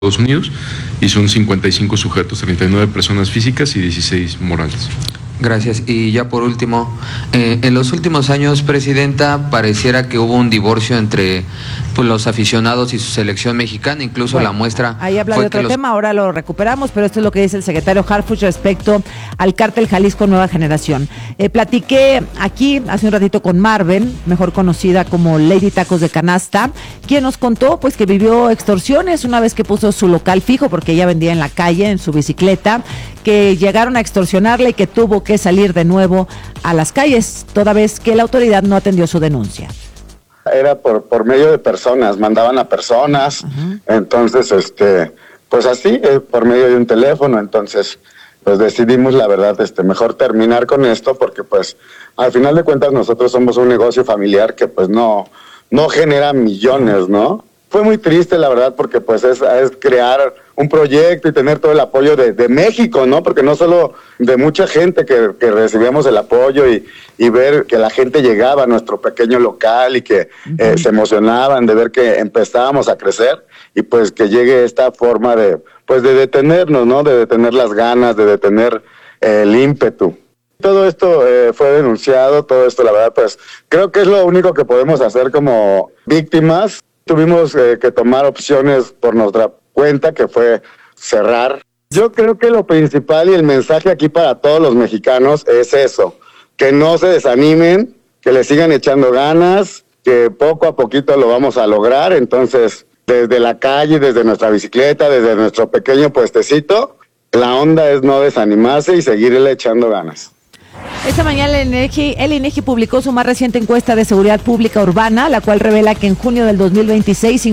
Estados Unidos, y son 55 sujetos, 39 personas físicas y 16 morales. Gracias. Y ya por último, en los últimos años, Presidenta, pareciera que hubo un divorcio entre los aficionados y su selección mexicana, incluso la muestra... Ahí habla de otro tema, ahora lo recuperamos, pero esto es lo que dice el secretario Harfuch respecto al cártel Jalisco Nueva Generación. Platiqué aquí hace un ratito con Marven, mejor conocida como Lady Tacos de Canasta, quien nos contó pues que vivió extorsiones una vez que puso su local fijo, porque ella vendía en la calle, en su bicicleta, que llegaron a extorsionarle y que tuvo que salir de nuevo a las calles, toda vez que la autoridad no atendió su denuncia. Era por medio de personas, mandaban a personas, entonces, pues así, por medio de un teléfono, entonces, pues decidimos, la verdad, mejor terminar con esto, porque pues, al final de cuentas, nosotros somos un negocio familiar que pues no genera millones, ¿no? Fue muy triste, la verdad, porque pues es crear un proyecto y tener todo el apoyo de México, ¿no? Porque no solo de mucha gente que recibíamos el apoyo y ver que la gente llegaba a nuestro pequeño local y que se emocionaban de ver que empezábamos a crecer, y pues que llegue esta forma de detenernos, ¿no? De detener las ganas, de detener el ímpetu. Todo esto fue denunciado, todo esto, la verdad, pues creo que es lo único que podemos hacer como víctimas. Tuvimos que tomar opciones por nuestra cuenta, que fue cerrar. Yo creo que lo principal y el mensaje aquí para todos los mexicanos es eso, que no se desanimen, que le sigan echando ganas, que poco a poquito lo vamos a lograr. Entonces, desde la calle, desde nuestra bicicleta, desde nuestro pequeño puestecito, la onda es no desanimarse y seguirle echando ganas. Esta mañana el INEGI publicó su más reciente encuesta de seguridad pública urbana, la cual revela que en junio del 2026,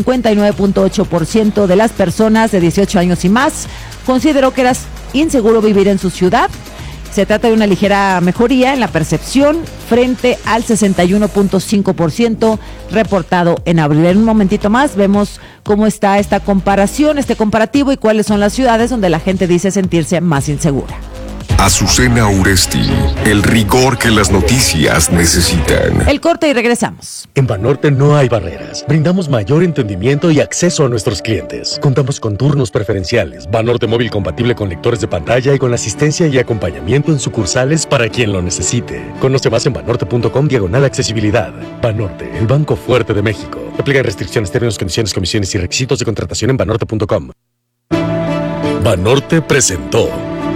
59.8% de las personas de 18 años y más consideró que era inseguro vivir en su ciudad. Se trata de una ligera mejoría en la percepción frente al 61.5% reportado en abril. En un momentito más vemos cómo está esta comparación, este comparativo, y cuáles son las ciudades donde la gente dice sentirse más insegura. Azucena Uresti, el rigor que las noticias necesitan. El corte y regresamos. En Banorte no hay barreras. Brindamos mayor entendimiento y acceso a nuestros clientes. Contamos con turnos preferenciales, Banorte móvil compatible con lectores de pantalla y con asistencia y acompañamiento en sucursales para quien lo necesite. Conoce más en banorte.com/accesibilidad. Banorte, el banco fuerte de México. Aplica restricciones, términos, condiciones, comisiones y requisitos de contratación en banorte.com. Banorte presentó.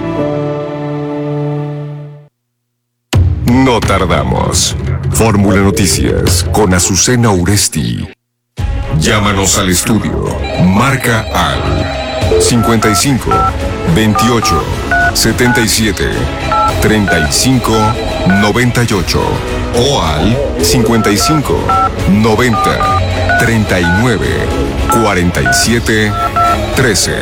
No tardamos. Fórmula Noticias con Azucena Uresti. Llámanos al estudio. Marca al 55 28 77 35 98 o al 55 90 39 47 13.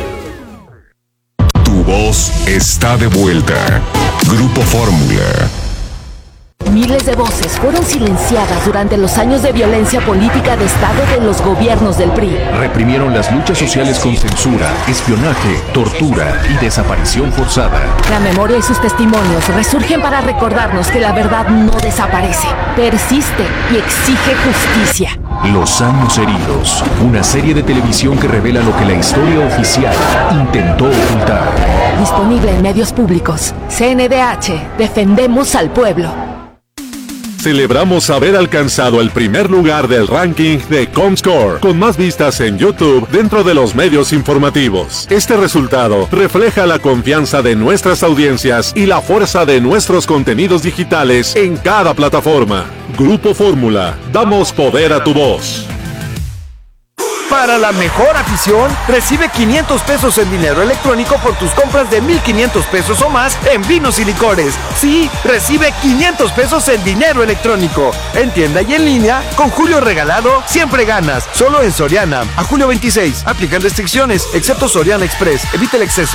Tu voz está de vuelta. Grupo Fórmula. Miles de voces fueron silenciadas durante los años de violencia política de Estado de los gobiernos del PRI. Reprimieron las luchas sociales con censura, espionaje, tortura y desaparición forzada. La memoria y sus testimonios resurgen para recordarnos que la verdad no desaparece, persiste y exige justicia. Los años heridos, una serie de televisión que revela lo que la historia oficial intentó ocultar. Disponible en medios públicos. CNDH, defendemos al pueblo. Celebramos haber alcanzado el primer lugar del ranking de Comscore, con más vistas en YouTube dentro de los medios informativos. Este resultado refleja la confianza de nuestras audiencias y la fuerza de nuestros contenidos digitales en cada plataforma. Grupo Fórmula, damos poder a tu voz. Para la mejor afición, recibe 500 pesos en dinero electrónico por tus compras de 1,500 pesos o más en vinos y licores. Sí, recibe 500 pesos en dinero electrónico. En tienda y en línea, con Julio Regalado, siempre ganas. Solo en Soriana. A julio 26. Aplican restricciones, excepto Soriana Express. Evita el exceso.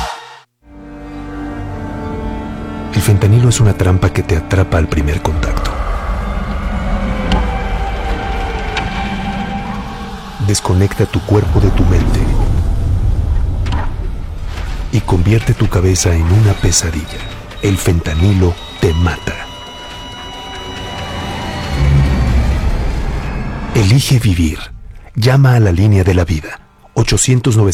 El fentanilo es una trampa que te atrapa al primer contacto. Desconecta tu cuerpo de tu mente y convierte tu cabeza en una pesadilla. El fentanilo te mata. Elige vivir. Llama a la línea de la vida. 800